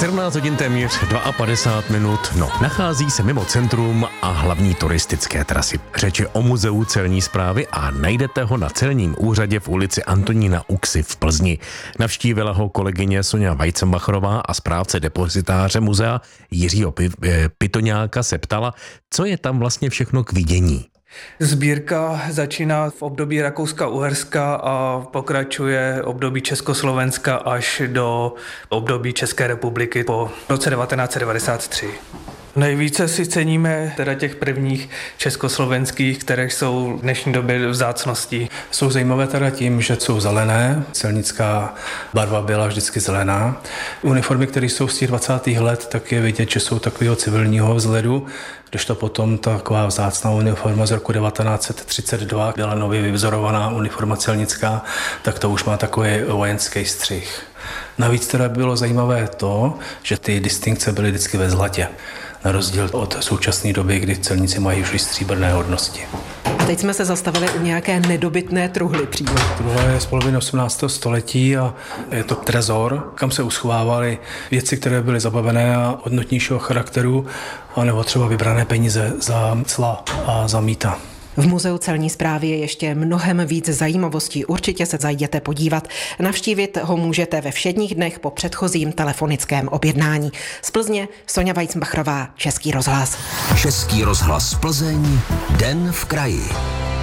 17 hodin téměř 52 minut, nachází se mimo centrum a hlavní turistické trasy. Řeč je o muzeu celní správy a najdete ho na celním úřadě v ulici Antonína Uxy v Plzni. Navštívila ho kolegyně Sonja Weizenbacherová a správce depozitáře muzea Jiřího Pitoňáka se ptala, co je tam vlastně všechno k vidění. Sbírka začíná v období Rakouska-Uherska a pokračuje období Československa až do období České republiky po roce 1993. Nejvíce si ceníme teda těch prvních československých, které jsou v dnešní době vzácností. Jsou zajímavé teda tím, že jsou zelené, celnická barva byla vždycky zelená. Uniformy, které jsou z těch 20. let, tak je vidět, že jsou takového civilního vzhledu, kdežto potom taková vzácná uniforma z roku 1932 byla nově vyvzorovaná uniforma celnická, tak to už má takový vojenský střih. Navíc teda bylo zajímavé to, že ty distinkce byly vždycky ve zlatě, na rozdíl od současné doby, kdy celníci mají už stříbrné hodnosti. A teď jsme se zastavili u nějaké nedobytné truhly přímo. Truhla je z poloviny 18. století a je to trezor, kam se uschovávaly věci, které byly zabavené a hodnotnějšího charakteru, anebo třeba vybrané peníze za cla a za mýta. V muzeu celní správy je ještě mnohem víc zajímavostí. Určitě se zajděte podívat. Navštívit ho můžete ve všedních dnech po předchozím telefonickém objednání. Z Plzně Sonja Weizenbacherová, Český rozhlas. Český rozhlas Plzeň, Den v kraji.